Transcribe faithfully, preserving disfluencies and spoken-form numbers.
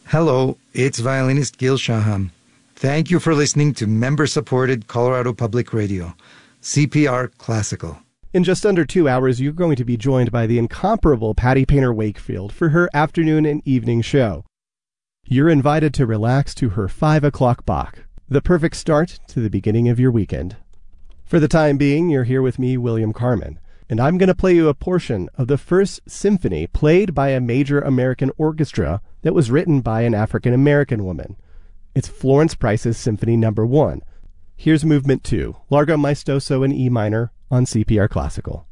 Hello, it's violinist Gil Shaham. Thank you for listening to member-supported Colorado Public Radio, C P R Classical. In just under two hours, you're going to be joined by the incomparable Patty Painter Wakefield for her afternoon and evening show. You're invited to relax to her five o'clock Bach, the perfect start to the beginning of your weekend. For the time being, you're here with me, William Carmen, and I'm going to play you a portion of the first symphony played by a major American orchestra that was written by an African-American woman. It's Florence Price's Symphony Number One. Here's Movement Two, Largo Maestoso in E minor on C P R Classical.